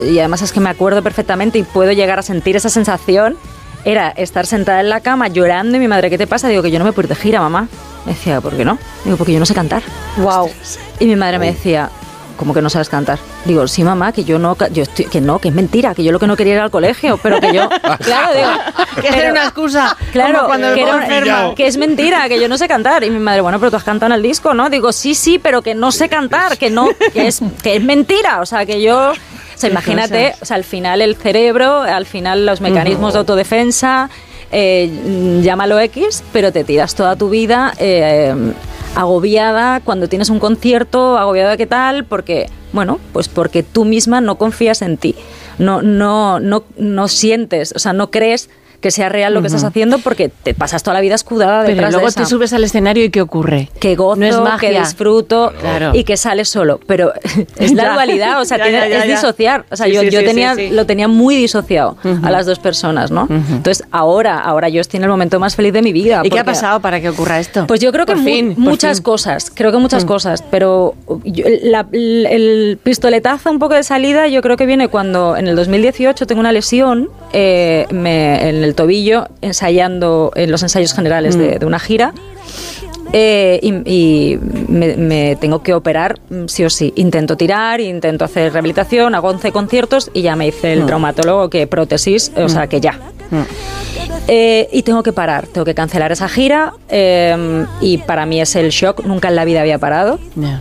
y además es que me acuerdo perfectamente y puedo llegar a sentir esa sensación, era estar sentada en la cama llorando y mi madre, ¿qué te pasa? Digo, que yo no me puedo ir de gira, mamá. Me decía, ¿por qué no? Digo, porque yo no sé cantar. Wow. Y mi madre me decía, ¿cómo que no sabes cantar? Digo, sí, mamá, que que es mentira, que yo lo que no quería era al colegio, pero que yo, claro, digo, que era una excusa, claro, cuando que es mentira, que yo no sé cantar. Y mi madre, bueno, pero tú has cantado en el disco, ¿no? Digo, sí, pero que no sé cantar, que es mentira, o sea, que yo... O sea, imagínate, o sea, al final el cerebro, al final los mecanismos de autodefensa, llámalo X, pero te tiras toda tu vida agobiada cuando tienes un concierto, agobiada ¿qué tal? Porque, bueno, pues porque tú misma no confías en ti, no sientes, o sea, no crees que sea real lo que estás haciendo porque te pasas toda la vida escudada detrás de eso. Pero luego te subes al escenario y ¿qué ocurre? Que gozo, no es magia. Que disfruto y que sales solo. Pero es la dualidad, o sea, es disociar. O sea, yo lo tenía muy disociado a las dos personas, ¿no? Entonces, ahora yo estoy en el momento más feliz de mi vida. ¿Y qué ha pasado para que ocurra esto? Pues yo creo que muchas cosas, pero el pistoletazo un poco de salida yo creo que viene cuando en el 2018 tengo una lesión en el tobillo ensayando en los ensayos generales de una gira y me tengo que operar sí o sí. Intento tirar, intento hacer rehabilitación, hago 11 conciertos y ya me dice el traumatólogo que prótesis, o sea que ya. Y tengo que parar, tengo que cancelar esa gira y para mí es el shock, nunca en la vida había parado.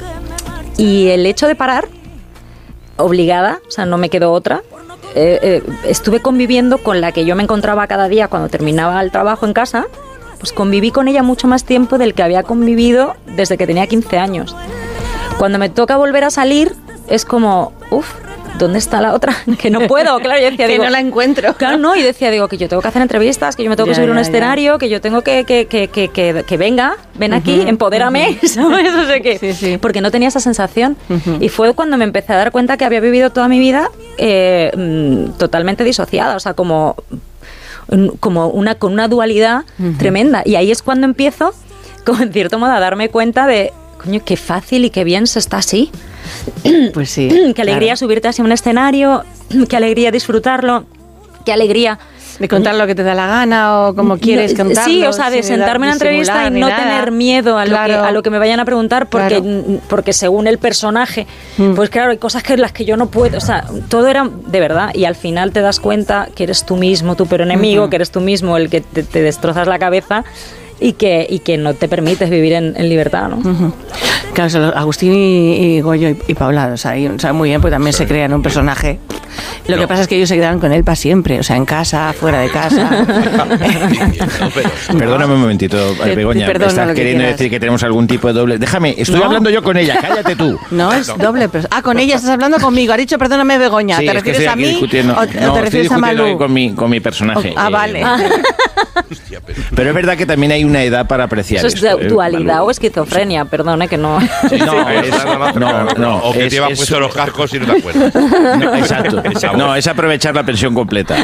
Y el hecho de parar, obligada, o sea, no me quedó otra. Estuve conviviendo con la que yo me encontraba cada día cuando terminaba el trabajo en casa, pues conviví con ella mucho más tiempo del que había convivido desde que tenía 15 años. Cuando me toca volver a salir, es como, ¿dónde está la otra? Que no puedo, claro, yo decía, que no la encuentro. Claro, no, y decía, que yo tengo que hacer entrevistas, que yo me tengo que subir a un escenario, que yo tengo que ven aquí, empodérame, ¿sabes? O sea que, porque no tenía esa sensación. Y fue cuando me empecé a dar cuenta que había vivido toda mi vida totalmente disociada, o sea, como con una dualidad tremenda. Y ahí es cuando empiezo, como en cierto modo, a darme cuenta de, coño, qué fácil y qué bien se está así. Pues sí. Qué alegría subirte así a un escenario, qué alegría disfrutarlo, qué alegría de contar lo que te da la gana o como quieres contarlo. Sí, o sea, de sentarme en una entrevista y no tener miedo a lo que me vayan a preguntar porque según el personaje, pues claro, hay cosas las que yo no puedo, o sea, todo era de verdad y al final te das cuenta que eres tú mismo, tu peor enemigo, que eres tú mismo el que te destrozas la cabeza y que no te permites vivir en libertad, ¿no? Claro, Agustín y Goyo y Paula, o sea, muy bien, pues también se crean un personaje. Lo que pasa es que ellos se quedaron con él para siempre, o sea, en casa, fuera de casa. Perdóname un momentito, Begoña, ¿estás queriendo decir que tenemos algún tipo de doble? Déjame, estoy hablando yo con ella, cállate tú. No, es doble, pero... con ella estás hablando conmigo, ha dicho perdóname, Begoña, sí, ¿te refieres a mí o te refieres a Malú? Con mi personaje. Vale. Pero es verdad que también hay una edad para apreciar eso. ¿Eso es dualidad o esquizofrenia? Perdone que no... No, o que te llevas puesto los cascos y no te acuerdas. Exacto. No, es aprovechar la pensión completa.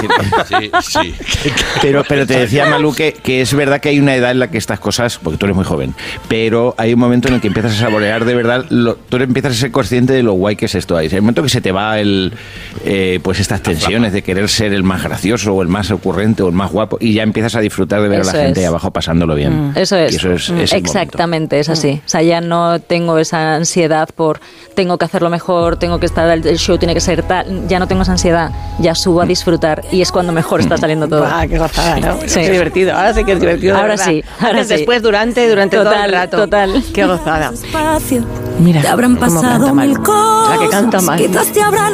Sí. Pero te decía, Malú, que es verdad que hay una edad en la que estas cosas, porque tú eres muy joven, pero hay un momento en el que empiezas a saborear de verdad, tú empiezas a ser consciente de lo guay que es esto. Hay un momento que se te va pues estas tensiones de querer ser el más gracioso o el más ocurrente o el más guapo y ya empiezas a disfrutar de ver a la gente ahí abajo pasándolo bien. Eso es. Y eso es exactamente, es así. O sea, ya no tengo esa ansiedad por tengo que hacerlo mejor, tengo que estar, el show tiene que ser tal, ya no tengo esa ansiedad, ya subo a disfrutar y es cuando mejor está saliendo todo. Qué gozada, ¿no? Sí. Qué divertido, ahora sí que es divertido. Ahora sí. Antes, después, durante todo el rato. Total. Qué gozada. Mira, te habrán pasado mil cosas, la que canta mal. Quizás te habrán